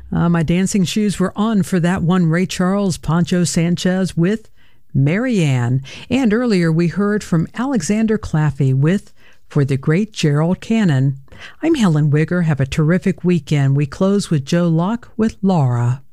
My dancing shoes were on for that one. Ray Charles, Poncho Sanchez with Marianne. And earlier we heard from Alexander Claffey with For the Great Gerald Cannon. I'm Helen Wigger. Have a terrific weekend. We close with Joe Locke with Laura.